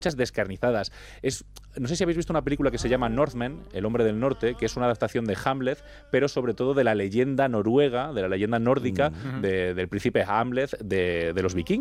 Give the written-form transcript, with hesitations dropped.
descarnizadas. No sé si habéis visto una película que se llama Northman, El hombre del norte, que es una adaptación de Hamlet, pero sobre todo de la leyenda noruega, de la leyenda nórdica del príncipe Hamlet de los vikingos.